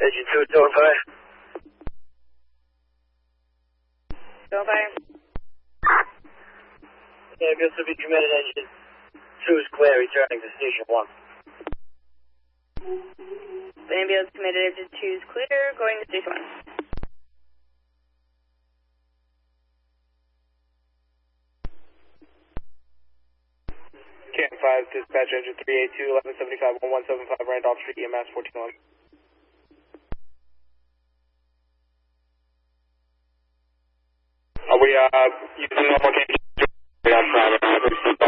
Engine 2, door fire. Door fire. Ambulance to be committed, engine 2 is clear, returning to station 1. Ambulance committed, engine 2 is clear, going to station 1. Camp 5, dispatch engine 382, 1175, 1175, Randolph Street, EMS 1411. Are we using normal gauge? We have private.